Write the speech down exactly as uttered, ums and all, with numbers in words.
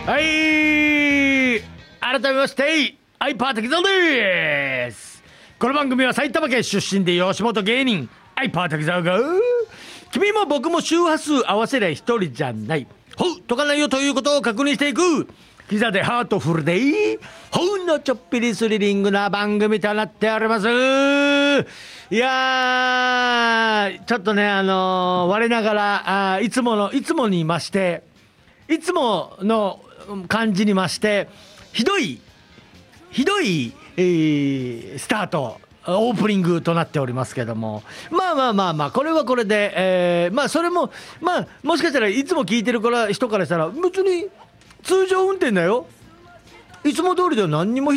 はい、改めましてアイパー滝沢です。この番組は埼玉県出身で吉本芸人アイパー滝沢が君も僕も周波数合わせりゃ一人じゃないほうとかないよということを確認していくキザでハートフルでほうのちょっぴりスリリングな番組となっております。いやーちょっとねあのー、我ながらあいつものいつもにいましていつもの感じにましてひどいひどい、えー、スタートオープニングとなっておりますけども、まあまあまあまあこれはこれで、えー、まあそれもまあもしかしたらいつも聞いてる人からしたら別に通常運転だよ、いつも通りでは何にも